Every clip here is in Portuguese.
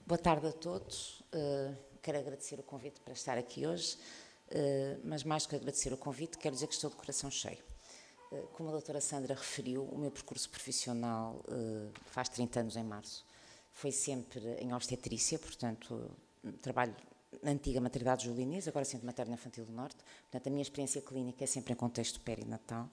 Boa tarde a todos. Quero agradecer o convite para estar aqui hoje, mas mais que agradecer o convite, quero dizer que estou de coração cheio. Como a doutora Sandra referiu, o meu percurso profissional faz 30 anos em março. Foi sempre em obstetrícia, portanto, trabalho na antiga maternidade Júlio Inês, agora Centro Materno Infantil do Norte. Portanto, a minha experiência clínica é sempre em contexto perinatal.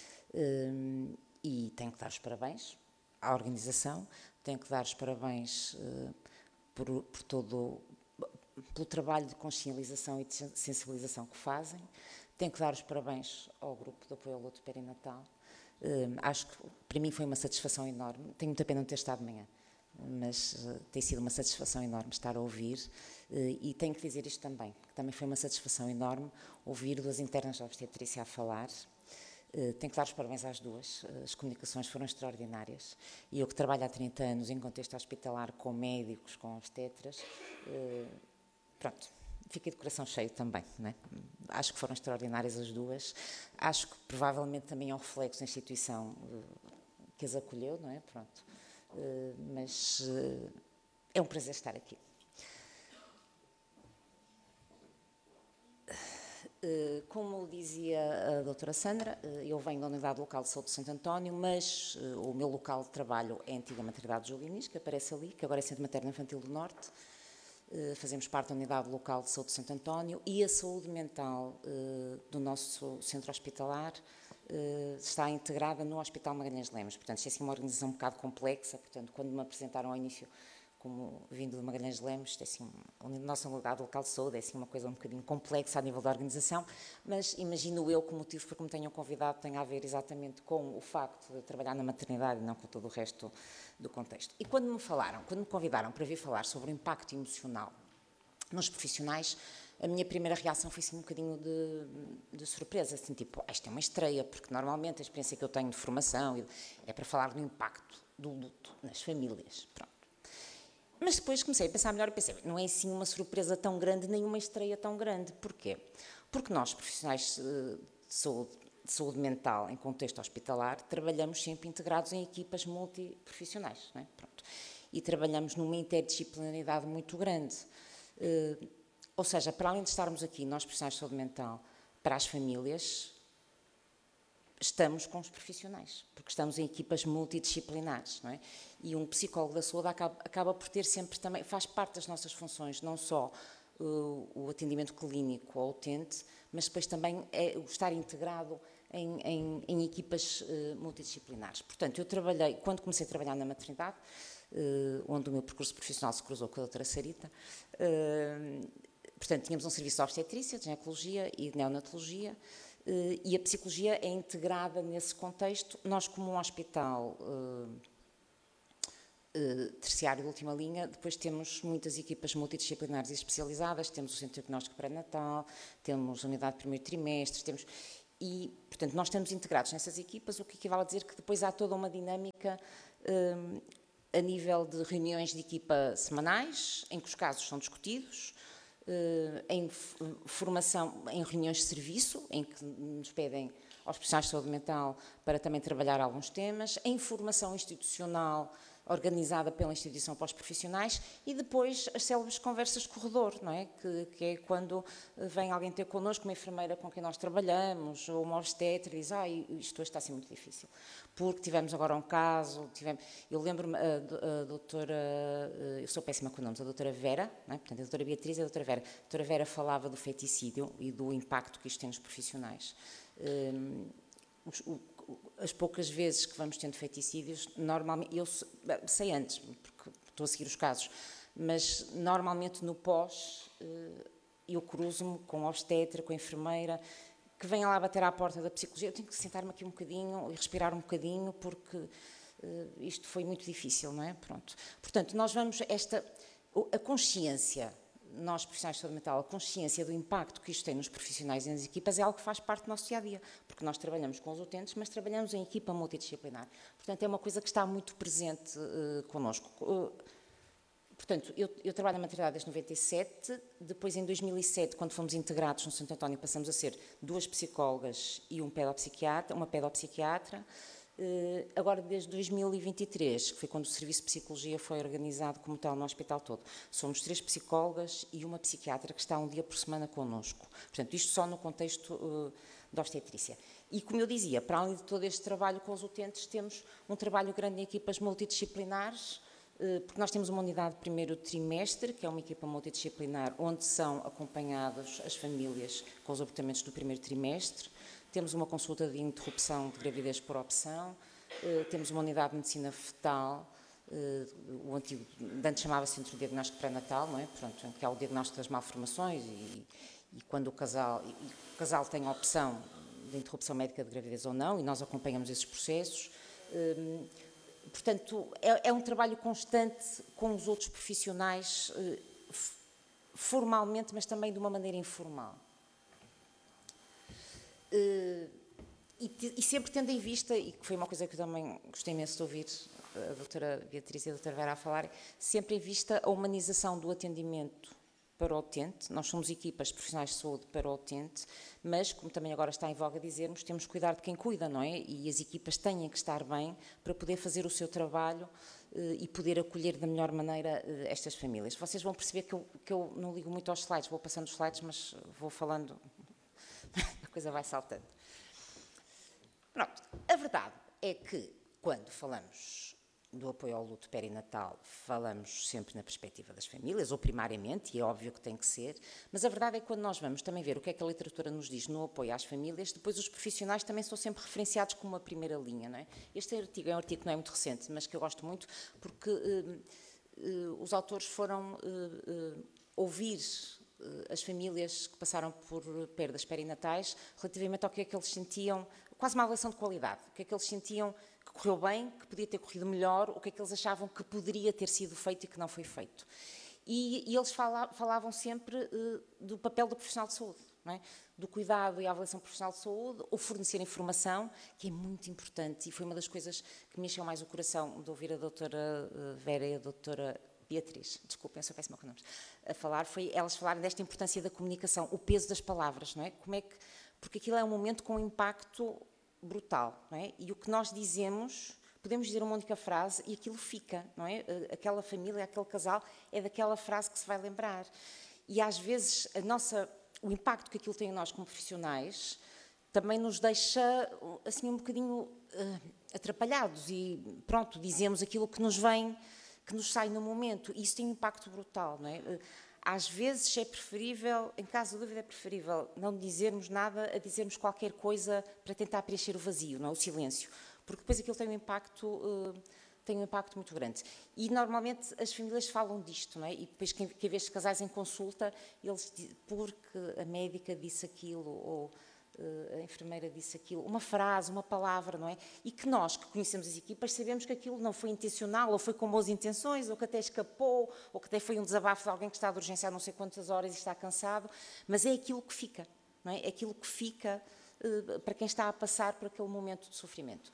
E tenho que dar os parabéns à organização, tenho que dar os parabéns pelo trabalho de consciencialização e de sensibilização que fazem. Tenho que dar os parabéns ao grupo de apoio ao luto perinatal. Acho que para mim foi uma satisfação enorme. Tenho muita pena de não ter estado de manhã, mas tem sido uma satisfação enorme estar a ouvir. E tenho que dizer isto também, que também foi uma satisfação enorme ouvir duas internas de obstetrícia a falar. Tenho que dar os parabéns às duas, as comunicações foram extraordinárias e eu que trabalho há 30 anos em contexto hospitalar com médicos, com obstetras, pronto, fiquei de coração cheio também, não é? Acho que foram extraordinárias as duas, acho que provavelmente também é um reflexo da instituição que as acolheu, não é? Pronto, mas é um prazer estar aqui. Como dizia a doutora Sandra, eu venho da Unidade Local de Saúde de Santo António, mas o meu local de trabalho é a antiga maternidade Júlio Inês, que aparece ali, que agora é Centro Materno Infantil do Norte. Fazemos parte da Unidade Local de Saúde de Santo António e a saúde mental do nosso centro hospitalar está integrada no Hospital Magalhães Lemos. Portanto, isto é assim uma organização um bocado complexa, portanto, quando me apresentaram ao início como vindo de Magalhães Lemos, é assim, a nossa unidade local de saúde é assim uma coisa um bocadinho complexa a nível da organização, mas imagino eu que o motivo por que me tenham convidado tem a ver exatamente com o facto de trabalhar na maternidade e não com todo o resto do contexto. E quando me convidaram para vir falar sobre o impacto emocional nos profissionais, a minha primeira reação foi assim um bocadinho de surpresa, assim tipo, esta é uma estreia, porque normalmente a experiência que eu tenho de formação é para falar do impacto do luto nas famílias, pronto. Mas depois comecei a pensar melhor e pensei, não é assim uma surpresa tão grande, nem uma estreia tão grande. Porquê? Porque nós, profissionais de saúde mental em contexto hospitalar, trabalhamos sempre integrados em equipas multiprofissionais, não é? Pronto. E trabalhamos numa interdisciplinaridade muito grande. Ou seja, para além de estarmos aqui, nós profissionais de saúde mental, para as famílias, estamos com os profissionais, porque estamos em equipas multidisciplinares, não é? E um psicólogo da saúde acaba por ter sempre também, faz parte das nossas funções, não só o atendimento clínico ao utente, mas depois também é o estar integrado em equipas multidisciplinares. Portanto, eu trabalhei, quando comecei a trabalhar na maternidade, onde o meu percurso profissional se cruzou com a doutora Sarita, portanto, tínhamos um serviço de obstetrícia, de ginecologia e de neonatologia, e a psicologia é integrada nesse contexto. Nós, como um hospital terciário de última linha, depois temos muitas equipas multidisciplinares e especializadas, temos o Centro Diagnóstico Pré-Natal, temos a Unidade de Primeiro Trimestre, e, portanto, nós estamos integrados nessas equipas, o que equivale a dizer que depois há toda uma dinâmica a nível de reuniões de equipa semanais, em que os casos são discutidos, em formação, em reuniões de serviço, em que nos pedem aos profissionais de saúde mental para também trabalhar alguns temas, em formação institucional organizada pela instituição para os profissionais e depois as célebres conversas de corredor, não é? Que é quando vem alguém ter connosco, uma enfermeira com quem nós trabalhamos, ou uma obstetra, e diz, isto hoje está a ser muito difícil, porque tivemos agora um caso, eu lembro-me, a doutora, eu sou péssima com nomes, a doutora Vera, não é? Portanto, a doutora Beatriz e a doutora Vera. A doutora Vera falava do feticídio e do impacto que isto tem nos profissionais. As poucas vezes que vamos tendo feticídios, normalmente, eu sei antes, porque estou a seguir os casos, mas normalmente no pós eu cruzo-me com a obstetra, com a enfermeira, que vem lá bater à porta da psicologia. Eu tenho que sentar-me aqui um bocadinho e respirar um bocadinho, porque isto foi muito difícil, não é? Pronto. Portanto, nós vamos, a consciência, nós profissionais de saúde mental, a consciência do impacto que isto tem nos profissionais e nas equipas é algo que faz parte do nosso dia-a-dia, porque nós trabalhamos com os utentes, mas trabalhamos em equipa multidisciplinar. Portanto, é uma coisa que está muito presente connosco. Portanto, eu trabalho na maternidade desde 97, depois em 2007, quando fomos integrados no Santo António, passamos a ser duas psicólogas e uma pedopsiquiatra, Agora, desde 2023, que foi quando o Serviço de Psicologia foi organizado como tal no hospital todo, somos 3 psicólogas e uma psiquiatra que está um dia por semana connosco. Portanto, isto só no contexto da obstetrícia. E, como eu dizia, para além de todo este trabalho com os utentes, temos um trabalho grande em equipas multidisciplinares, porque nós temos uma unidade de primeiro trimestre, que é uma equipa multidisciplinar, onde são acompanhadas as famílias com os abortamentos do primeiro trimestre. Temos uma consulta de interrupção de gravidez por opção, temos uma unidade de medicina fetal, o antigo, antes chamava-se Centro de Diagnóstico Pré-Natal, não é? Portanto, que é o diagnóstico das malformações e quando o casal tem a opção de interrupção médica de gravidez ou não, e nós acompanhamos esses processos. Portanto, é um trabalho constante com os outros profissionais, formalmente, mas também de uma maneira informal. E sempre tendo em vista, e que foi uma coisa que eu também gostei imenso de ouvir a doutora Beatriz e a doutora Vera a falar, sempre em vista a humanização do atendimento para o utente. Nós somos equipas de profissionais de saúde para o utente, mas, como também agora está em voga dizermos, temos que cuidar de quem cuida, não é? E as equipas têm que estar bem para poder fazer o seu trabalho e poder acolher da melhor maneira estas famílias. Vocês vão perceber que eu não ligo muito aos slides, vou passando os slides, mas vou falando, a coisa vai saltando. Pronto, a verdade é que, quando falamos do apoio ao luto perinatal, falamos sempre na perspectiva das famílias, ou primariamente, e é óbvio que tem que ser, mas a verdade é que quando nós vamos também ver o que é que a literatura nos diz no apoio às famílias, depois os profissionais também são sempre referenciados como uma primeira linha, não é? Este artigo é um artigo que não é muito recente, mas que eu gosto muito, porque os autores foram ouvir as famílias que passaram por perdas perinatais relativamente ao que é que eles sentiam, quase uma avaliação de qualidade, o que é que eles sentiam que correu bem, que podia ter corrido melhor, o que é que eles achavam que poderia ter sido feito e que não foi feito. E eles falavam sempre do papel do profissional de saúde, não é? Do cuidado e a avaliação profissional de saúde, o fornecer informação, que é muito importante, e foi uma das coisas que me encheu mais o coração de ouvir a doutora Vera e a doutora Beatriz, desculpem, sou péssima com nomes, a falar, foi elas falarem desta importância da comunicação, o peso das palavras, não é? Porque aquilo é um momento com um impacto brutal, não é? E o que nós dizemos, podemos dizer uma única frase e aquilo fica, não é? Aquela família, aquele casal, é daquela frase que se vai lembrar. E às vezes o impacto que aquilo tem em nós como profissionais também nos deixa assim um bocadinho atrapalhados e pronto, dizemos aquilo que nos vem, que nos sai no momento, e isso tem um impacto brutal, não é? Às vezes é preferível, em caso de dúvida, é preferível não dizermos nada a dizermos qualquer coisa para tentar preencher o vazio, não é? O silêncio, porque depois aquilo tem um impacto muito grande. E normalmente as famílias falam disto, não é? E depois quem vê estes casais em consulta, eles dizem, porque a médica disse aquilo, ou a enfermeira disse aquilo, uma frase, uma palavra, não é? E que nós, que conhecemos as equipas, sabemos que aquilo não foi intencional, ou foi com boas intenções, ou que até escapou, ou que até foi um desabafo de alguém que está de urgência há não sei quantas horas e está cansado, mas é aquilo que fica, não é? É aquilo que fica para quem está a passar por aquele momento de sofrimento.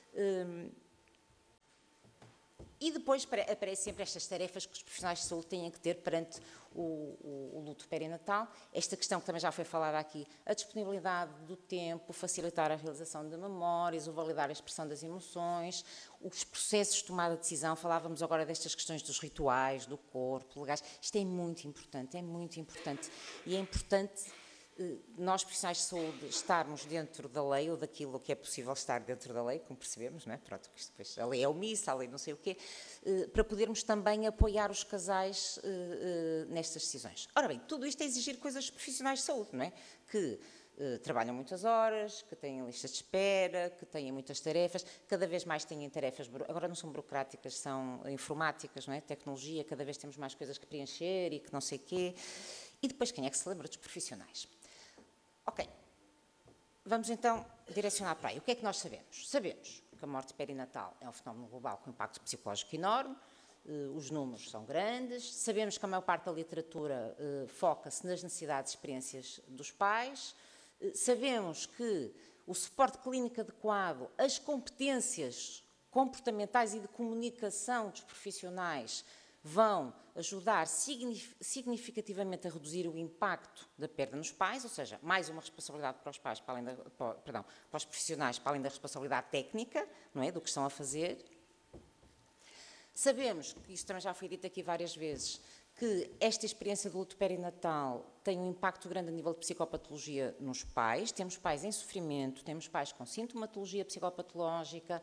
E depois aparecem sempre estas tarefas que os profissionais de saúde têm que ter perante o luto perinatal. Esta questão que também já foi falada aqui, a disponibilidade do tempo, facilitar a realização de memórias, o validar a expressão das emoções, os processos de tomada de decisão. Falávamos agora destas questões dos rituais, do corpo, legais. Isto é muito importante, é muito importante. E é importante nós, profissionais de saúde, estarmos dentro da lei, ou daquilo que é possível estar dentro da lei, como percebemos, não é? Pronto, depois, a lei é omissa, a lei não sei o quê, para podermos também apoiar os casais nestas decisões. Ora bem, tudo isto é exigir coisas dos profissionais de saúde, não é? Que trabalham muitas horas, que têm listas de espera, que têm muitas tarefas, cada vez mais têm tarefas, agora não são burocráticas, são informáticas, não é? Tecnologia, cada vez temos mais coisas que preencher e que não sei o quê. E depois, quem é que se lembra dos profissionais? Ok, vamos então direcionar para aí. O que é que nós sabemos? Sabemos que a morte perinatal é um fenómeno global com impacto psicológico enorme, os números são grandes, sabemos que a maior parte da literatura foca-se nas necessidades e experiências dos pais, sabemos que o suporte clínico adequado, as competências comportamentais e de comunicação dos profissionais vão ajudar significativamente a reduzir o impacto da perda nos pais, ou seja, mais uma responsabilidade para os pais, para além para os profissionais, para além da responsabilidade técnica, não é, do que estão a fazer. Sabemos, que isso também já foi dito aqui várias vezes, que esta experiência de luto perinatal tem um impacto grande a nível de psicopatologia nos pais. Temos pais em sofrimento, temos pais com sintomatologia psicopatológica,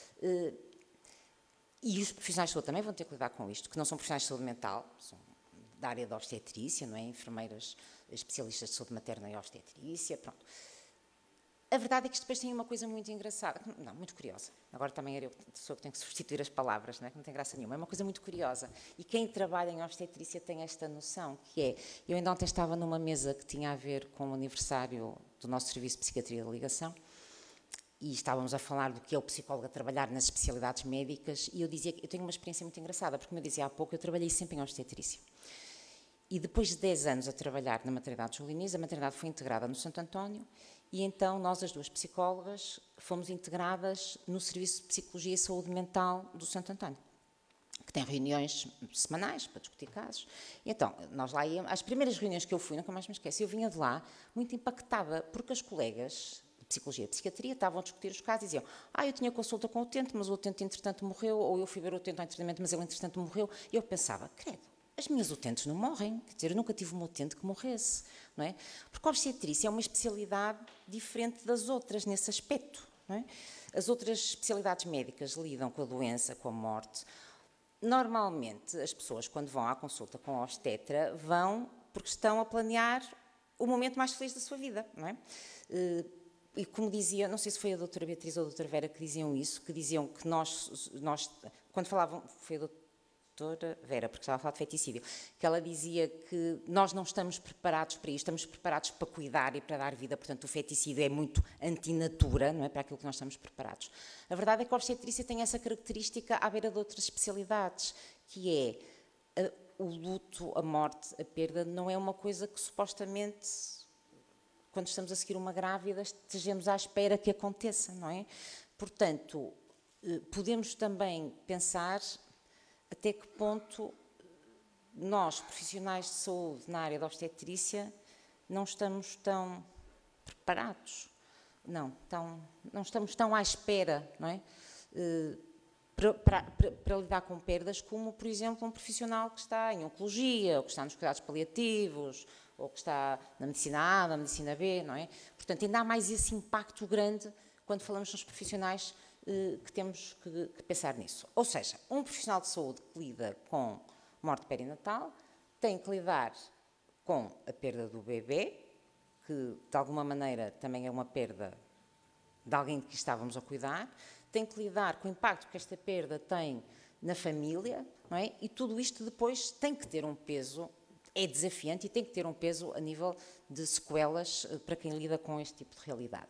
e os profissionais de saúde também vão ter que lidar com isto, que não são profissionais de saúde mental, são da área da obstetrícia, não é? Enfermeiras especialistas de saúde materna e obstetrícia, pronto. A verdade é que isto depois tem uma coisa muito engraçada, não, muito curiosa. Agora também era eu que tenho que substituir as palavras, não é? Que não tem graça nenhuma. É uma coisa muito curiosa. E quem trabalha em obstetrícia tem esta noção, que é... Eu ainda ontem estava numa mesa que tinha a ver com o aniversário do nosso Serviço de Psiquiatria de Ligação, e estávamos a falar do que é o psicólogo a trabalhar nas especialidades médicas, e eu dizia que eu tenho uma experiência muito engraçada, porque, como eu dizia há pouco, eu trabalhei sempre em obstetrícia. E depois de 10 anos a trabalhar na maternidade Júlio Inês, a maternidade foi integrada no Santo António, e então nós, as duas psicólogas, fomos integradas no Serviço de Psicologia e Saúde Mental do Santo António, que tem reuniões semanais para discutir casos. E então, nós lá íamos, as primeiras reuniões que eu fui, nunca mais me esqueço, eu vinha de lá muito impactada, porque as colegas de Psicologia e Psiquiatria estavam a discutir os casos e diziam: eu tinha consulta com o utente, mas o utente entretanto morreu, ou eu fui ver o utente ao tratamento, mas ele entretanto morreu. E eu pensava, credo, as minhas utentes não morrem, quer dizer, eu nunca tive uma utente que morresse, não é? Porque a obstetrícia é uma especialidade diferente das outras nesse aspecto, não é? As outras especialidades médicas lidam com a doença, com a morte. Normalmente, as pessoas, quando vão à consulta com a obstetra, vão porque estão a planear o momento mais feliz da sua vida, não é? E como dizia, não sei se foi a doutora Beatriz ou a doutora Vera que diziam isso, que diziam que nós quando falavam, foi a doutora Vera, porque estava a falar de feticídio, que ela dizia que nós não estamos preparados para isto, estamos preparados para cuidar e para dar vida, portanto o feticídio é muito antinatura, não é, para aquilo que nós estamos preparados. A verdade é que a obstetrícia tem essa característica à beira de outras especialidades, que é o luto, a morte, a perda, não é uma coisa que supostamente, quando estamos a seguir uma grávida, estejamos à espera que aconteça, não é? Portanto, podemos também pensar até que ponto nós, profissionais de saúde na área da obstetrícia, não estamos tão preparados, não estamos tão à espera, não é? Para lidar com perdas, como, por exemplo, um profissional que está em oncologia, ou que está nos cuidados paliativos, ou que está na medicina A, na medicina B, não é? Portanto, ainda há mais esse impacto grande quando falamos nos profissionais que temos que pensar nisso. Ou seja, um profissional de saúde que lida com morte perinatal tem que lidar com a perda do bebê, que de alguma maneira também é uma perda de alguém que estávamos a cuidar, tem que lidar com o impacto que esta perda tem na família, não é? E tudo isto depois tem que ter um peso, é desafiante e tem que ter um peso a nível de sequelas para quem lida com este tipo de realidade.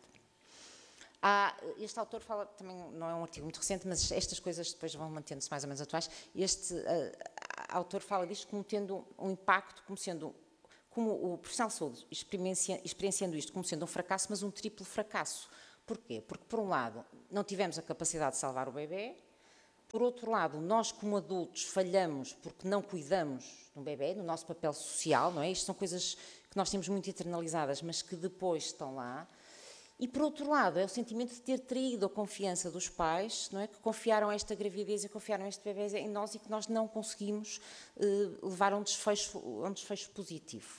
Este autor fala, também não é um artigo muito recente, mas estas coisas depois vão mantendo-se mais ou menos atuais. Este autor fala disto como tendo um impacto, como o profissional de saúde experienciando isto como sendo um fracasso, mas um triplo fracasso. Porquê? Porque, por um lado, não tivemos a capacidade de salvar o bebê, por outro lado, nós como adultos falhamos porque não cuidamos de um bebê, no nosso papel social, não é? Isto são coisas que nós temos muito internalizadas, mas que depois estão lá. E, por outro lado, é o sentimento de ter traído a confiança dos pais, não é? Que confiaram esta gravidez e confiaram este bebê em nós e que nós não conseguimos levar a um desfecho positivo.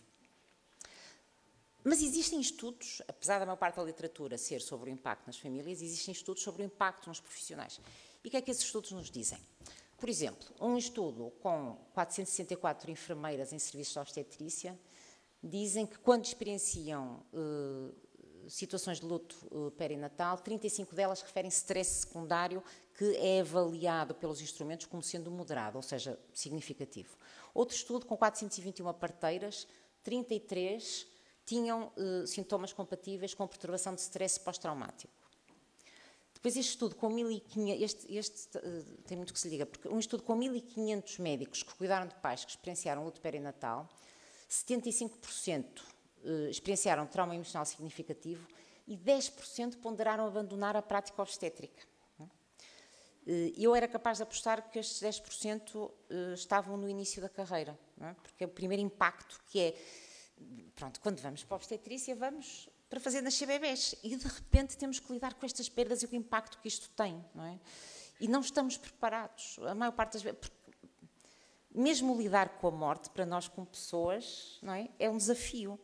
Mas existem estudos, apesar da maior parte da literatura ser sobre o impacto nas famílias, existem estudos sobre o impacto nos profissionais. E o que é que esses estudos nos dizem? Por exemplo, um estudo com 464 enfermeiras em serviços de obstetrícia dizem que quando experienciam situações de luto perinatal, 35 delas referem stress secundário que é avaliado pelos instrumentos como sendo moderado, ou seja, significativo. Outro estudo com 421 parteiras, 33 tinham sintomas compatíveis com perturbação de stress pós-traumático. Depois este estudo com 1.500, este tem muito que se liga, porque um estudo com 1.500 médicos que cuidaram de pais que experienciaram luto perinatal, 75% experienciaram trauma emocional significativo e 10% ponderaram abandonar a prática obstétrica. Eu era capaz de apostar que estes 10% estavam no início da carreira, não é? Porque é o primeiro impacto que é, pronto, quando vamos para a obstetrícia, vamos para fazer nascer bebés e de repente temos que lidar com estas perdas e o impacto que isto tem, não é? E não estamos preparados, a maior parte das vezes, mesmo lidar com a morte, para nós como pessoas, não é? É um desafio.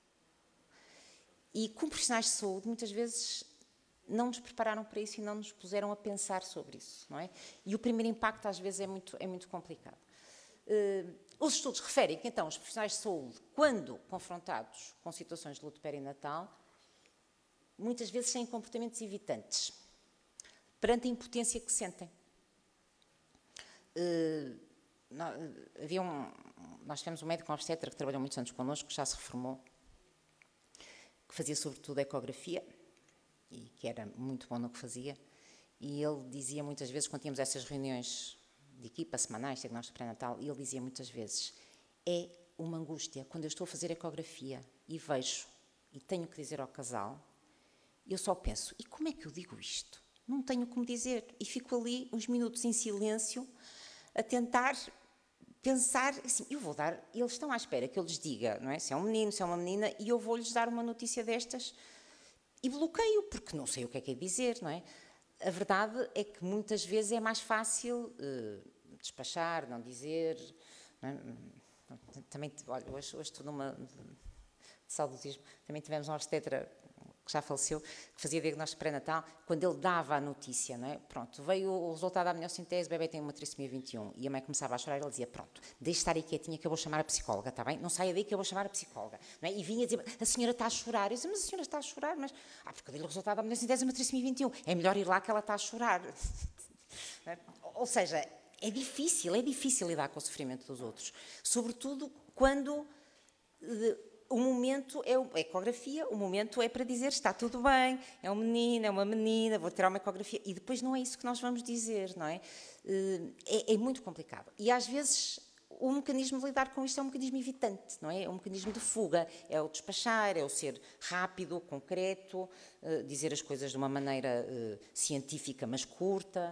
E como profissionais de saúde, muitas vezes não nos prepararam para isso e não nos puseram a pensar sobre isso, não é? E o primeiro impacto às vezes é muito complicado. Os estudos referem que então os profissionais de saúde, quando confrontados com situações de luto perinatal, muitas vezes têm comportamentos evitantes perante a impotência que sentem. Nós tivemos um médico obstetra que trabalhou muitos anos connosco, que já se reformou, que fazia sobretudo ecografia, e que era muito bom no que fazia, e ele dizia muitas vezes, quando tínhamos essas reuniões de equipa semanais, diagnóstico pré-natal, ele dizia muitas vezes, é uma angústia, quando eu estou a fazer ecografia e vejo, e tenho que dizer ao casal, eu só penso, e como é que eu digo isto? Não tenho como dizer, e fico ali uns minutos em silêncio, a tentar pensar, assim, eles estão à espera que eu lhes diga, não é? Se é um menino, se é uma menina, e eu vou-lhes dar uma notícia destas, e bloqueio, porque não sei o que é dizer, não é? A verdade é que muitas vezes é mais fácil despachar, não dizer. Não é? Também, olha, hoje estou numa de saudosismo. Também tivemos um obstetra que já faleceu, que fazia diagnóstico pré-natal, quando ele dava a notícia, não é? Pronto, veio o resultado da amniocentese, o bebê tem uma trissomia 21, e a mãe começava a chorar, ele dizia, pronto, deixe estar aí quietinha que eu vou chamar a psicóloga, está bem? Não saia daí que eu vou chamar a psicóloga, não é? E vinha dizer, a senhora está a chorar, eu disse, mas a senhora está a chorar, mas, porque eu dei o resultado da amniocentese, uma trissomia 21, é melhor ir lá que ela está a chorar. Ou seja, é difícil lidar com o sofrimento dos outros, sobretudo quando o momento é a ecografia, o momento é para dizer está tudo bem, é um menino, é uma menina, vou tirar uma ecografia, e depois não é isso que nós vamos dizer, não é? É muito complicado. E às vezes o mecanismo de lidar com isto é um mecanismo evitante, não é? É um mecanismo de fuga, é o despachar, é o ser rápido, concreto, dizer as coisas de uma maneira científica, mas curta.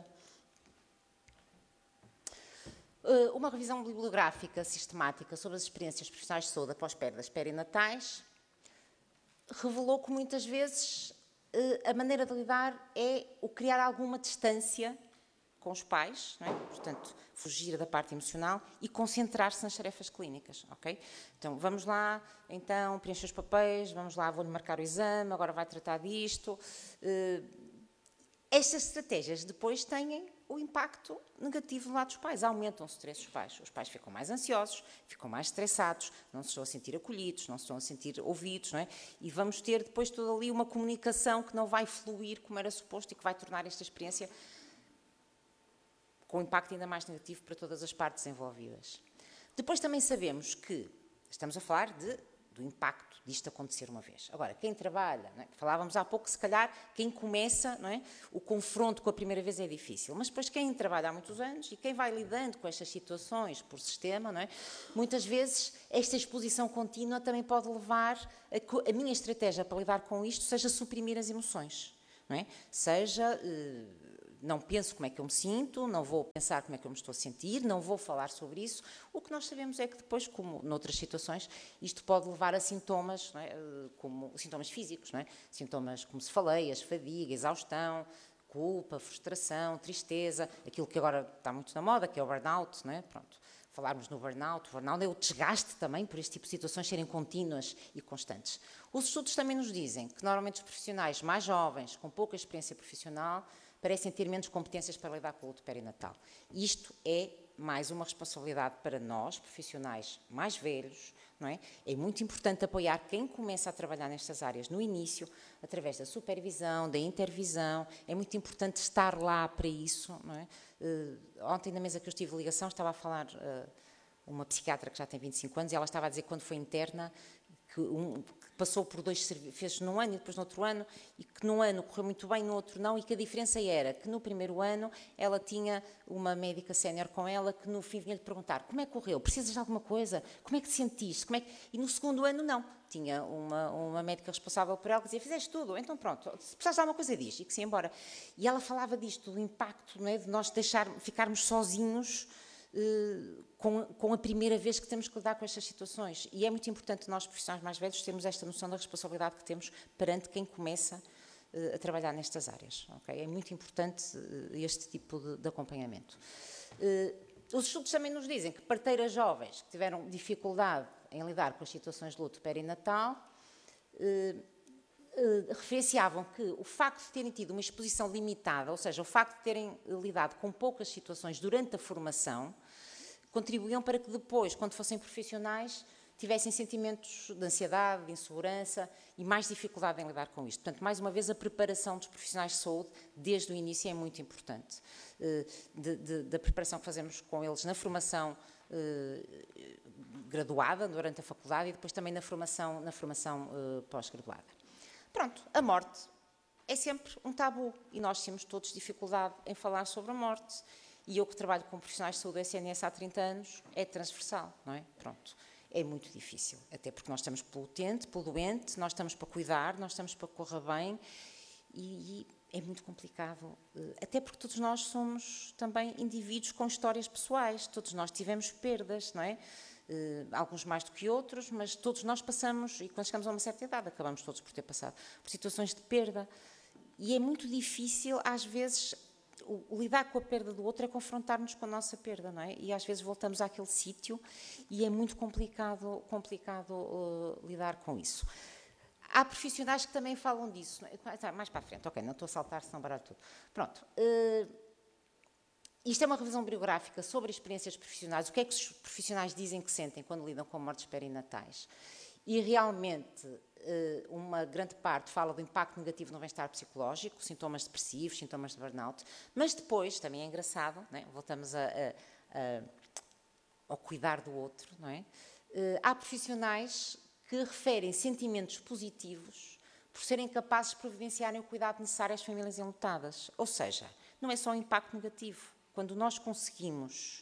Uma revisão bibliográfica sistemática sobre as experiências profissionais de saúde após perdas perinatais revelou que muitas vezes a maneira de lidar é o criar alguma distância com os pais, não é? Portanto, fugir da parte emocional e concentrar-se nas tarefas clínicas, ok? Então, vamos lá, então, preencher os papéis, vamos lá, vou-lhe marcar o exame, agora vai tratar disto. Estas estratégias depois têm o impacto negativo do lado dos pais, aumentam o stress dos pais. Os pais ficam mais ansiosos, ficam mais estressados, não se estão a sentir acolhidos, não se estão a sentir ouvidos, não é? E vamos ter depois toda ali uma comunicação que não vai fluir como era suposto e que vai tornar esta experiência com um impacto ainda mais negativo para todas as partes envolvidas. Depois também sabemos que estamos a falar do impacto disto acontecer uma vez. Agora, quem trabalha, não é? Falávamos há pouco, se calhar, quem começa, não é? O confronto com a primeira vez é difícil, mas depois quem trabalha há muitos anos e quem vai lidando com estas situações por sistema, não é? Muitas vezes esta exposição contínua também pode levar a que a minha estratégia para lidar com isto seja suprimir as emoções, não é? Seja... não penso como é que eu me sinto, não vou pensar como é que eu me estou a sentir, não vou falar sobre isso. O que nós sabemos é que depois, como noutras situações, isto pode levar a sintomas, não é? Como sintomas físicos, não é? Sintomas, como se falei, a fadiga, exaustão, culpa, frustração, tristeza, aquilo que agora está muito na moda, que é o burnout, não é? Pronto. Falarmos no burnout, o burnout é o desgaste também por este tipo de situações serem contínuas e constantes. Os estudos também nos dizem que normalmente os profissionais mais jovens, com pouca experiência profissional, parecem ter menos competências para lidar com o luto perinatal. Isto é mais uma responsabilidade para nós, profissionais mais velhos, não é? É muito importante apoiar quem começa a trabalhar nestas áreas no início, através da supervisão, da intervisão. É muito importante estar lá para isso, não é? Ontem, na mesa que eu estive de ligação, estava a falar uma psiquiatra que já tem 25 anos e ela estava a dizer que quando foi interna, passou por fez num ano e depois no outro ano, e que num ano correu muito bem, no outro não, e que a diferença era que no primeiro ano ela tinha uma médica sénior com ela que no fim vinha-lhe perguntar: como é que correu? Precisas de alguma coisa? Como é que te sentiste? E no segundo ano não. Tinha uma médica responsável por ela que dizia: fizeste tudo, então pronto, se precisares de alguma coisa diz, e que se ia embora. E ela falava disto, do impacto, não é, de nós ficarmos sozinhos com a primeira vez que temos que lidar com estas situações. E é muito importante nós, profissionais mais velhos, termos esta noção da responsabilidade que temos perante quem começa a trabalhar nestas áreas. Okay? É muito importante este tipo de acompanhamento. Os estudos também nos dizem que parteiras jovens que tiveram dificuldade em lidar com as situações de luto perinatal referenciavam que o facto de terem tido uma exposição limitada, ou seja, o facto de terem lidado com poucas situações durante a formação, contribuíam para que depois, quando fossem profissionais, tivessem sentimentos de ansiedade, de insegurança e mais dificuldade em lidar com isto. Portanto, mais uma vez, a preparação dos profissionais de saúde, desde o início, é muito importante. Da preparação que fazemos com eles na formação graduada, durante a faculdade, e depois também na formação pós-graduada. Pronto, a morte é sempre um tabu e nós temos todos dificuldade em falar sobre a morte. E eu que trabalho com profissionais de saúde do SNS há 30 anos, é transversal, não é? Pronto, é muito difícil, até porque nós estamos pelo utente, pelo doente, nós estamos para cuidar, nós estamos para que corra bem e é muito complicado, até porque todos nós somos também indivíduos com histórias pessoais, todos nós tivemos perdas, não é? Alguns mais do que outros, mas todos nós passamos, e quando chegamos a uma certa idade, acabamos todos por ter passado por situações de perda. E é muito difícil, às vezes, lidar com a perda do outro é confrontar-nos com a nossa perda, não é? E às vezes voltamos àquele sítio e é muito complicado lidar com isso. Há profissionais que também falam disso. Mais para a frente, ok, não estou a saltar, senão baralho tudo. Pronto. Isto é uma revisão bibliográfica sobre experiências profissionais. O que é que os profissionais dizem que sentem quando lidam com mortes perinatais? E realmente, uma grande parte fala do impacto negativo no bem-estar psicológico, sintomas depressivos, sintomas de burnout, mas depois, também é engraçado, não é? Voltamos ao cuidar do outro, não é? Há profissionais que referem sentimentos positivos por serem capazes de providenciarem o cuidado necessário às famílias enlutadas. Ou seja, não é só um impacto negativo. Quando nós conseguimos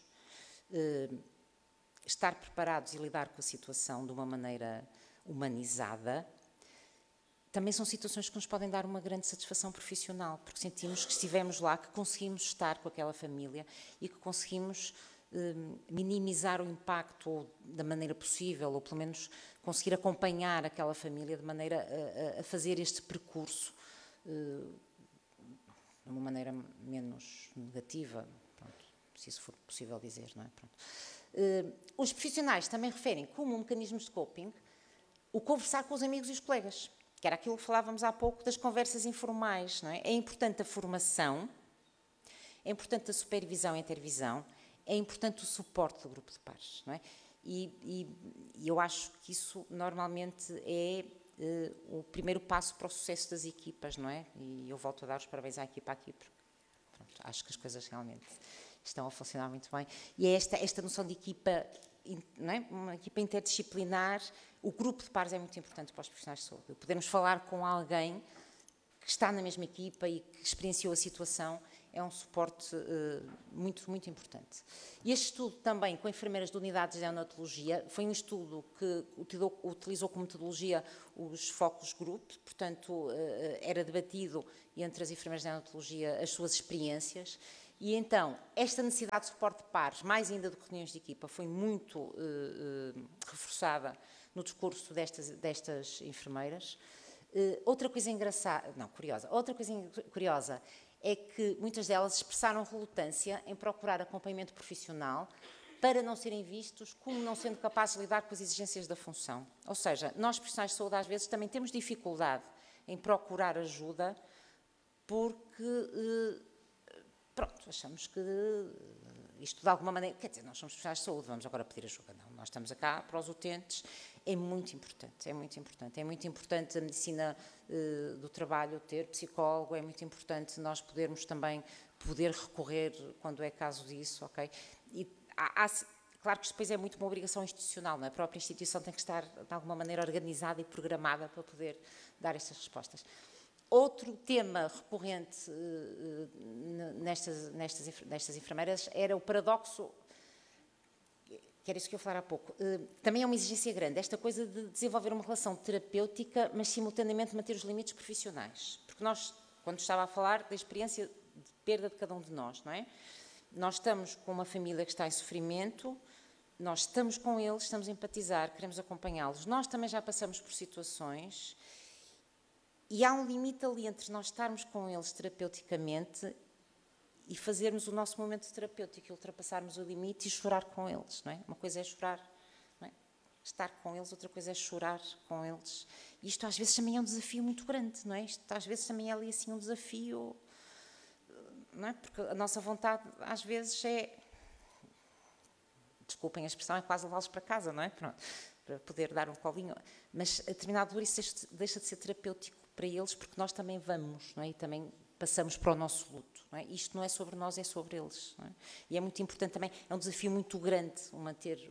estar preparados e lidar com a situação de uma maneira humanizada, também são situações que nos podem dar uma grande satisfação profissional, porque sentimos que estivemos lá, que conseguimos estar com aquela família e que conseguimos minimizar o impacto ou da maneira possível, ou pelo menos conseguir acompanhar aquela família de maneira a fazer este percurso de uma maneira menos negativa, pronto, se isso for possível dizer, não é? Pronto. Os profissionais também referem como mecanismos de coping o conversar com os amigos e os colegas, que era aquilo que falávamos há pouco das conversas informais, não é? É importante a formação, é importante a supervisão e a intervisão, é importante o suporte do grupo de pares, não é? E eu acho que isso normalmente é o primeiro passo para o sucesso das equipas, não é? E eu volto a dar os parabéns à equipa aqui, porque pronto, acho que as coisas realmente estão a funcionar muito bem. E é esta noção de equipa, não é? Uma equipa interdisciplinar. O grupo de pares é muito importante para os profissionais de saúde. Podemos falar com alguém que está na mesma equipa e que experienciou a situação, é um suporte muito, muito importante. E este estudo também com enfermeiras de unidades de neonatologia foi um estudo que utilizou como metodologia os focus group, portanto era debatido entre as enfermeiras de neonatologia as suas experiências e então esta necessidade de suporte de pares, mais ainda do que reuniões de equipa, foi muito reforçada no discurso destas enfermeiras. Outra coisa curiosa é que muitas delas expressaram relutância em procurar acompanhamento profissional para não serem vistos como não sendo capazes de lidar com as exigências da função. Ou seja, nós profissionais de saúde às vezes também temos dificuldade em procurar ajuda porque, pronto, achamos que isto de alguma maneira, quer dizer, nós somos profissionais de saúde, vamos agora pedir ajuda. Não, nós estamos cá para os utentes. É muito importante, é muito importante. É muito importante a medicina do trabalho ter psicólogo, é muito importante nós podermos também recorrer quando é caso disso, ok? E claro que isto depois é muito uma obrigação institucional, não é? A própria instituição tem que estar, de alguma maneira, organizada e programada para poder dar estas respostas. Outro tema recorrente nestas enfermeiras era o paradoxo, que era isso que eu ia falar há pouco. Também é uma exigência grande, esta coisa de desenvolver uma relação terapêutica, mas simultaneamente manter os limites profissionais. Porque nós, quando estava a falar da experiência de perda de cada um de nós, não é? Nós estamos com uma família que está em sofrimento, nós estamos com eles, estamos a empatizar, queremos acompanhá-los. Nós também já passamos por situações e há um limite ali entre nós estarmos com eles terapeuticamente e fazermos o nosso momento terapêutico, ultrapassarmos o limite e chorar com eles, não é? Uma coisa é chorar, não é? Estar com eles, outra coisa é chorar com eles. E isto às vezes também é um desafio muito grande, não é? Isto às vezes também é ali assim um desafio, não é? Porque a nossa vontade às vezes é, desculpem a expressão, é quase levá-los para casa, não é? Pronto, para poder dar um colinho. Mas a determinada altura isso deixa de ser terapêutico para eles, porque nós também vamos, não é? E também passamos para o nosso luto, não é? Isto não é sobre nós, é sobre eles, não é? E é muito importante também, é um desafio muito grande o manter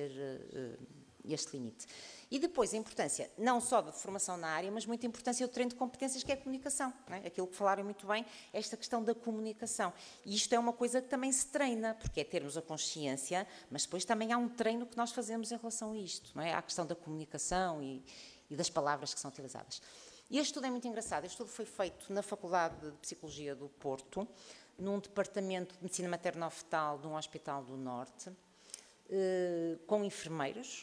este limite. E depois a importância, não só da formação na área, mas muita importância do treino de competências, que é a comunicação, não é? Aquilo que falaram muito bem, esta questão da comunicação. E isto é uma coisa que também se treina, porque é termos a consciência, mas depois também há um treino que nós fazemos em relação a isto, não é? Há a questão da comunicação e das palavras que são utilizadas. E este estudo é muito engraçado. Este estudo foi feito na Faculdade de Psicologia do Porto, num departamento de medicina materno-fetal de um hospital do Norte, com enfermeiros.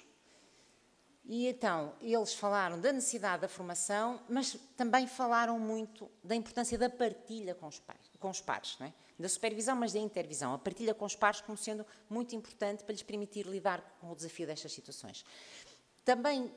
E então, eles falaram da necessidade da formação, mas também falaram muito da importância da partilha com os pares, não é? Da supervisão, mas da intervisão. A partilha com os pares como sendo muito importante para lhes permitir lidar com o desafio destas situações. Também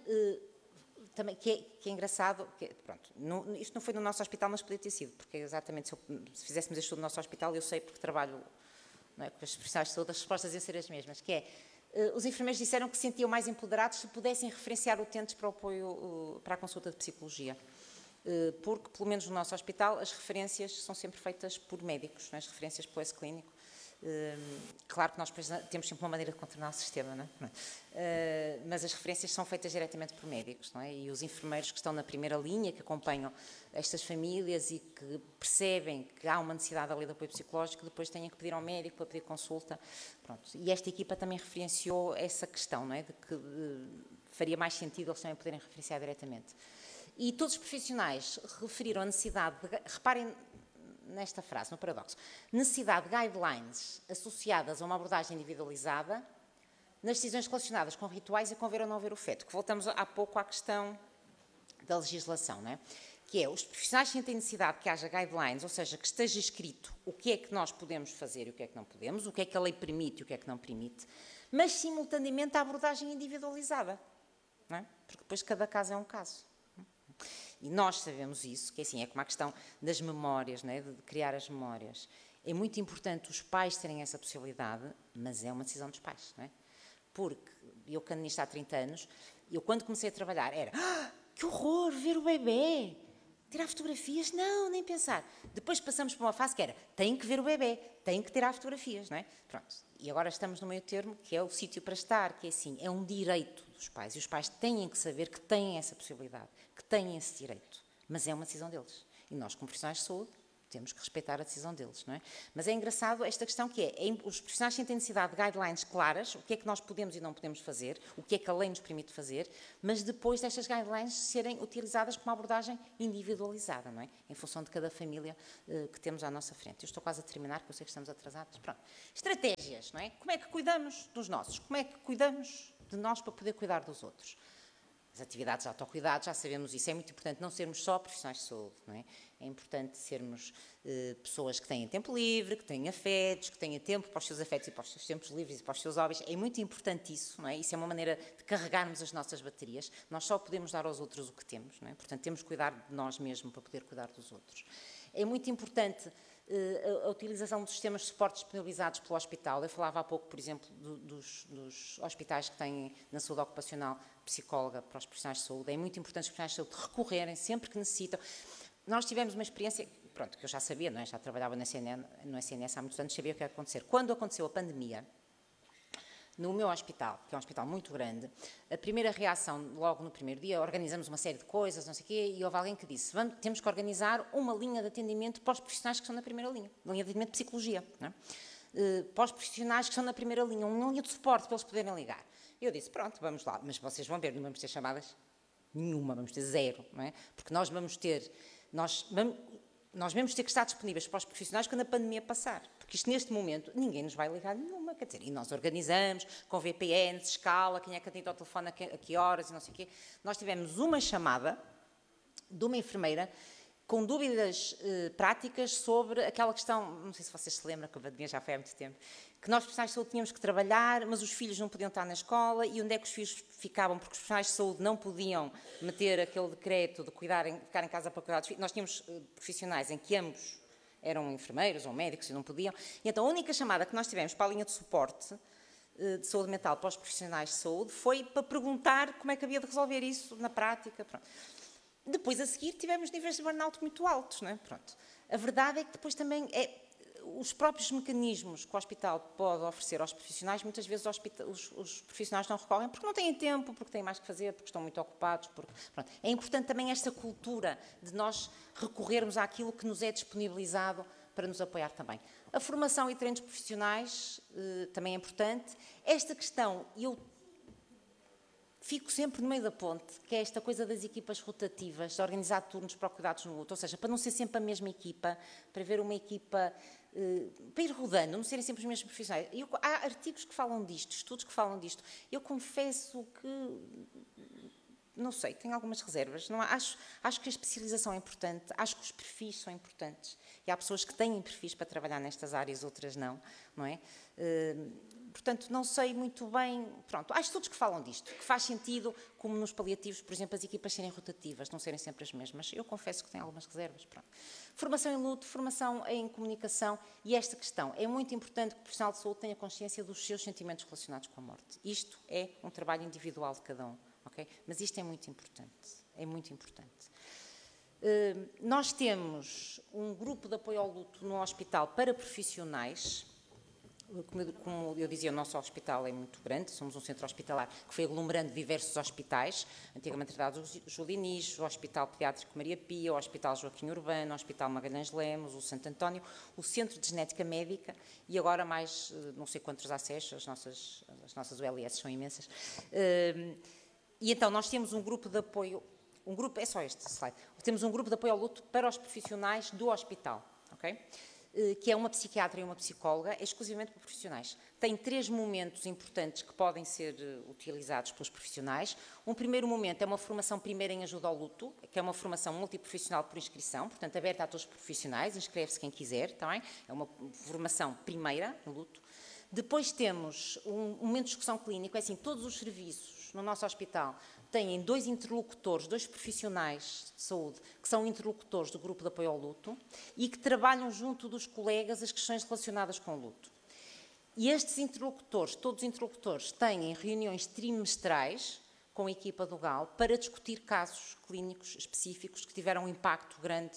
que é engraçado, pronto, isto não foi no nosso hospital, mas podia ter sido, porque exatamente se fizéssemos este estudo no nosso hospital, eu sei porque trabalho, não é, com as profissionais de saúde, as respostas iam ser as mesmas, que é, os enfermeiros disseram que se sentiam mais empoderados se pudessem referenciar utentes para o apoio, para a consulta de psicologia, porque, pelo menos no nosso hospital, as referências são sempre feitas por médicos, não é? As referências pelo ex-clínico. Claro que nós temos sempre uma maneira de contornar o sistema, não é? Mas as referências são feitas diretamente por médicos, não é? E os enfermeiros que estão na primeira linha, que acompanham estas famílias e que percebem que há uma necessidade ali de apoio psicológico, depois têm que pedir ao médico para pedir consulta. Pronto. E esta equipa também referenciou essa questão, não é? De que faria mais sentido eles também poderem referenciar diretamente. E todos os profissionais referiram a necessidade de, reparem nesta frase, no paradoxo, necessidade de guidelines associadas a uma abordagem individualizada nas decisões relacionadas com rituais e com ver ou não ver o feto, que voltamos há pouco à questão da legislação, não é? Que é, os profissionais sentem necessidade que haja guidelines, ou seja, que esteja escrito o que é que nós podemos fazer e o que é que não podemos, o que é que a lei permite e o que é que não permite, mas simultaneamente a abordagem individualizada, não é? Porque depois cada caso é um caso. E nós sabemos isso, que assim, é como a questão das memórias, não é? De criar as memórias. É muito importante os pais terem essa possibilidade, mas é uma decisão dos pais, não é? Porque eu que ando nisto há 30 anos, eu quando comecei a trabalhar era, que horror, ver o bebê, tirar fotografias, não, nem pensar. Depois passamos por uma fase que era, tem que ver o bebê, tem que tirar fotografias, não é? Pronto. E agora estamos no meio termo, que é o sítio para estar, que é assim, é um direito dos pais. E os pais têm que saber que têm essa possibilidade, que têm esse direito. Mas é uma decisão deles. E nós, como profissionais de saúde, temos que respeitar a decisão deles, não é? Mas é engraçado esta questão que os profissionais têm necessidade de guidelines claras, o que é que nós podemos e não podemos fazer, o que é que a lei nos permite fazer, mas depois destas guidelines serem utilizadas com uma abordagem individualizada, não é? Em função de cada família que temos à nossa frente. Eu estou quase a terminar, porque eu sei que estamos atrasados. Pronto. Estratégias, não é? Como é que cuidamos dos nossos? Como é que cuidamos de nós para poder cuidar dos outros? As atividades de autocuidado, já sabemos isso, é muito importante não sermos só profissionais de saúde, não é? É importante sermos pessoas que têm tempo livre, que têm afetos, que têm tempo para os seus afetos e para os seus tempos livres e para os seus hobbies. É muito importante isso, não é? Isso é uma maneira de carregarmos as nossas baterias. Nós só podemos dar aos outros o que temos, não é? Portanto, temos que cuidar de nós mesmos para poder cuidar dos outros. É muito importante a utilização dos sistemas de suporte disponibilizados pelo hospital. Eu falava há pouco, por exemplo, dos hospitais que têm na saúde ocupacional psicóloga para os profissionais de saúde. É muito importante os profissionais de saúde recorrerem sempre que necessitam. Nós tivemos uma experiência, pronto, que eu já sabia, não é? Já trabalhava no SNS há muitos anos, sabia o que ia acontecer. Quando aconteceu a pandemia, No meu hospital, que é um hospital muito grande, a primeira reação, logo no primeiro dia, organizamos uma série de coisas, não sei o quê, e houve alguém que disse, temos que organizar uma linha de atendimento para os profissionais que estão na primeira linha de atendimento de psicologia, não é? Para os profissionais que estão na primeira linha, uma linha de suporte para eles poderem ligar. Eu disse, pronto, vamos lá, mas vocês vão ver, não vamos ter chamadas nenhuma, vamos ter zero, não é? Porque nós vamos ter que estar disponíveis para os profissionais quando a pandemia passar, porque isto neste momento ninguém nos vai ligar nenhuma, quer dizer, e nós organizamos com VPNs, escala, quem é que atende ao telefone a que horas e não sei o quê. Nós tivemos uma chamada de uma enfermeira com dúvidas práticas sobre aquela questão, não sei se vocês se lembram, que a pandemia já foi há muito tempo, que nós profissionais de saúde tínhamos que trabalhar, mas os filhos não podiam estar na escola, e onde é que os filhos ficavam? Porque os profissionais de saúde não podiam meter aquele decreto de ficar em casa para cuidar dos filhos. Nós tínhamos profissionais em que ambos eram enfermeiros ou médicos e não podiam. E então a única chamada que nós tivemos para a linha de suporte de saúde mental para os profissionais de saúde foi para perguntar como é que havia de resolver isso na prática. Pronto. Depois, a seguir, tivemos níveis de burnout muito altos, não é? Pronto. A verdade é que depois também os próprios mecanismos que o hospital pode oferecer aos profissionais, muitas vezes os profissionais não recorrem porque não têm tempo, porque têm mais que fazer, porque estão muito ocupados. Pronto. É importante também esta cultura de nós recorrermos àquilo que nos é disponibilizado para nos apoiar também. A formação e treinos profissionais também é importante. Esta questão, eu fico sempre no meio da ponte, que é esta coisa das equipas rotativas, de organizar turnos para cuidados no luto, ou seja, para não ser sempre a mesma equipa, para ver uma equipa, para ir rodando, não serem sempre os mesmos profissionais. Há artigos que falam disto, estudos que falam disto. Eu confesso que, não sei, tenho algumas reservas. Não, acho que a especialização é importante, acho que os perfis são importantes. E há pessoas que têm perfis para trabalhar nestas áreas, outras não, não é? Portanto, não sei muito bem. Pronto, há estudos que falam disto, que faz sentido, como nos paliativos, por exemplo, as equipas serem rotativas, não serem sempre as mesmas. Eu confesso que tenho algumas reservas. Pronto. Formação em luto, formação em comunicação, e esta questão. É muito importante que o profissional de saúde tenha consciência dos seus sentimentos relacionados com a morte. Isto é um trabalho individual de cada um, ok? Mas isto é muito importante. É muito importante. Nós temos um grupo de apoio ao luto no hospital para profissionais. Como eu dizia, o nosso hospital é muito grande, somos um centro hospitalar que foi aglomerando diversos hospitais, a antiga maternidade Julinis, o Hospital Pediátrico Maria Pia, o Hospital Joaquim Urbano, o Hospital Magalhães Lemos, o Santo António, o Centro de Genética Médica e agora mais não sei quantos acessos, as nossas ULS são imensas. E então nós temos um grupo de apoio, é só este slide, temos um grupo de apoio ao luto para os profissionais do hospital, ok? Que é uma psiquiatra e uma psicóloga, exclusivamente para profissionais. Tem 3 momentos importantes que podem ser utilizados pelos profissionais. Um primeiro momento é uma formação primeira em ajuda ao luto, que é uma formação multiprofissional por inscrição, portanto aberta a todos os profissionais, inscreve-se quem quiser, tá bem? É uma formação primeira no luto. Depois temos um momento de discussão clínico, é assim, todos os serviços no nosso hospital têm 2 interlocutores, 2 profissionais de saúde, que são interlocutores do grupo de apoio ao luto e que trabalham junto dos colegas as questões relacionadas com o luto. E estes interlocutores, todos os interlocutores, têm reuniões trimestrais com a equipa do GAL para discutir casos clínicos específicos que tiveram um impacto grande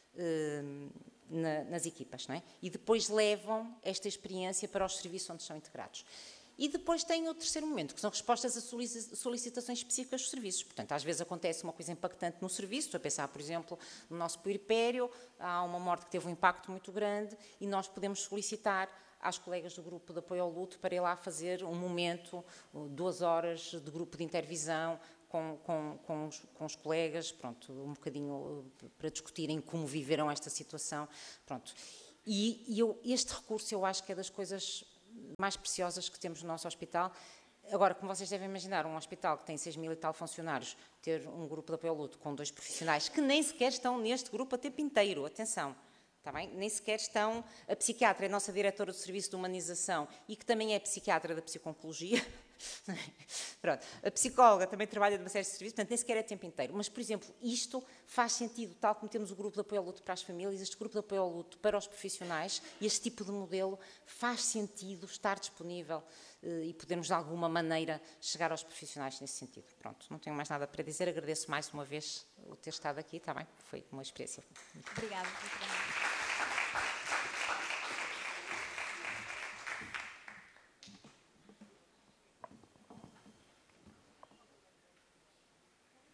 nas equipas, não é? E depois levam esta experiência para os serviços onde são integrados. E depois tem o terceiro momento, que são respostas a solicitações específicas dos serviços. Portanto, às vezes acontece uma coisa impactante no serviço, a pensar, por exemplo, no nosso puerpério, há uma morte que teve um impacto muito grande e nós podemos solicitar às colegas do grupo de apoio ao luto para ir lá fazer um momento, 2 horas de grupo de intervisão com os colegas, pronto, um bocadinho para discutirem como viveram esta situação. Pronto. Este recurso eu acho que é das coisas mais preciosas que temos no nosso hospital. Agora, como vocês devem imaginar, um hospital que tem 6.000 e tal funcionários, ter um grupo de apoio ao luto com 2 profissionais que nem sequer estão neste grupo a tempo inteiro, atenção, está bem? Nem sequer estão, a psiquiatra é a nossa diretora do Serviço de Humanização e que também é psiquiatra da psiconcologia. Pronto. A psicóloga também trabalha numa série de serviços, portanto nem sequer é tempo inteiro. Mas, por exemplo, isto faz sentido, tal como temos o grupo de apoio ao luto para as famílias, este grupo de apoio ao luto para os profissionais, e este tipo de modelo faz sentido estar disponível e podermos de alguma maneira chegar aos profissionais nesse sentido. Pronto, não tenho mais nada para dizer, agradeço mais uma vez o ter estado aqui, está bem? Foi uma experiência. Obrigada.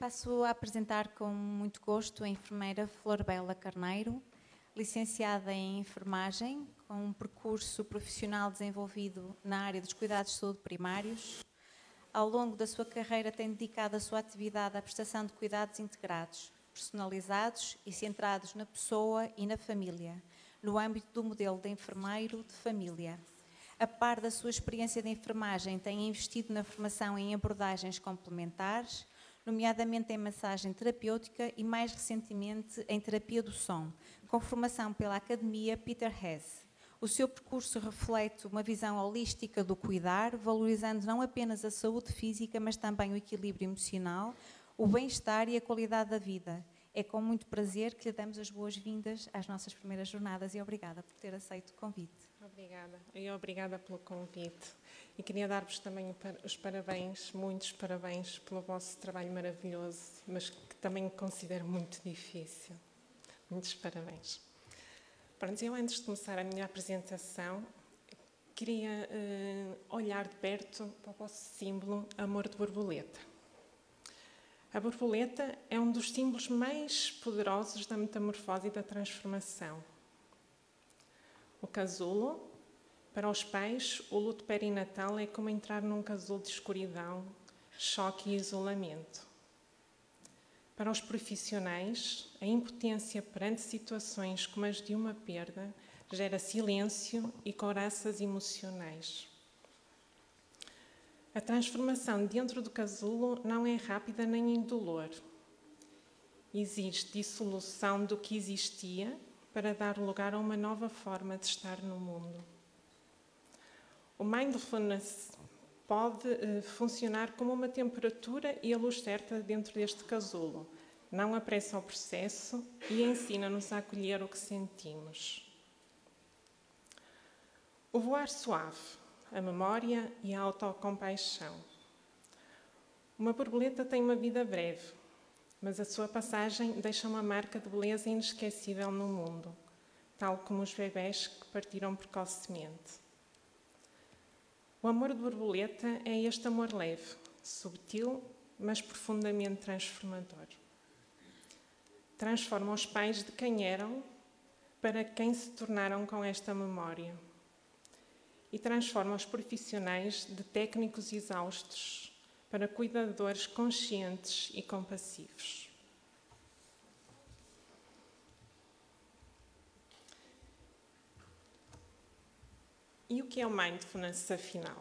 Passo a apresentar com muito gosto a enfermeira Flor Bela Carneiro, licenciada em enfermagem, com um percurso profissional desenvolvido na área dos cuidados de saúde primários. Ao longo da sua carreira tem dedicado a sua atividade à prestação de cuidados integrados, personalizados e centrados na pessoa e na família, no âmbito do modelo de enfermeiro de família. A par da sua experiência de enfermagem, tem investido na formação em abordagens complementares, nomeadamente em massagem terapêutica e, mais recentemente, em terapia do som, com formação pela Academia Peter Hesse. O seu percurso reflete uma visão holística do cuidar, valorizando não apenas a saúde física, mas também o equilíbrio emocional, o bem-estar e a qualidade da vida. É com muito prazer que lhe damos as boas-vindas às nossas primeiras jornadas e obrigada por ter aceito o convite. Obrigada, e obrigada pelo convite. E queria dar-vos também os parabéns, muitos parabéns pelo vosso trabalho maravilhoso, mas que também considero muito difícil. Muitos parabéns. Pronto, eu antes de começar a minha apresentação, queria olhar de perto para o vosso símbolo Amor de Borboleta. A borboleta é um dos símbolos mais poderosos da metamorfose e da transformação. O casulo, para os pais, o luto perinatal é como entrar num casulo de escuridão, choque e isolamento. Para os profissionais, a impotência perante situações como as de uma perda gera silêncio e couraças emocionais. A transformação dentro do casulo não é rápida nem indolor. Existe dissolução do que existia para dar lugar a uma nova forma de estar no mundo. O mindfulness pode funcionar como uma temperatura e a luz certa dentro deste casulo. Não apressa o processo e ensina-nos a acolher o que sentimos. O voar suave, a memória e a autocompaixão. Uma borboleta tem uma vida breve, mas a sua passagem deixa uma marca de beleza inesquecível no mundo, tal como os bebés que partiram precocemente. O amor de borboleta é este amor leve, subtil, mas profundamente transformador. Transforma os pais de quem eram para quem se tornaram com esta memória. E transforma os profissionais de técnicos exaustos para cuidadores conscientes e compassivos. E o que é o mindfulness, afinal?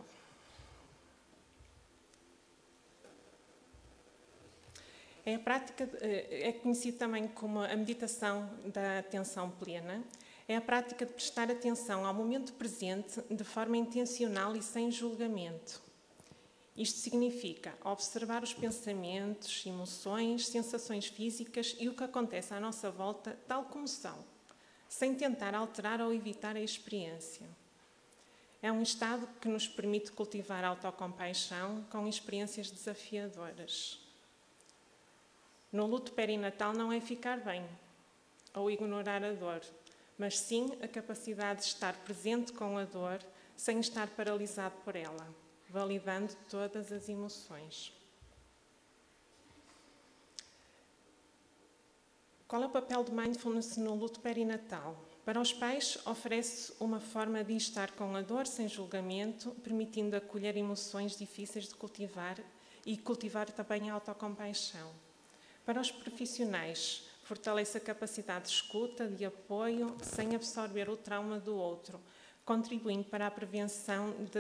É a prática, é conhecido também como a meditação da atenção plena. É a prática de prestar atenção ao momento presente de forma intencional e sem julgamento. Isto significa observar os pensamentos, emoções, sensações físicas e o que acontece à nossa volta tal como são, sem tentar alterar ou evitar a experiência. É um estado que nos permite cultivar autocompaixão com experiências desafiadoras. No luto perinatal não é ficar bem ou ignorar a dor, mas sim a capacidade de estar presente com a dor sem estar paralisado por ela, validando todas as emoções. Qual é o papel do mindfulness no luto perinatal? Para os pais, oferece uma forma de estar com a dor sem julgamento, permitindo acolher emoções difíceis de cultivar e cultivar também a autocompaixão. Para os profissionais, fortalece a capacidade de escuta, de apoio, sem absorver o trauma do outro, contribuindo para a prevenção de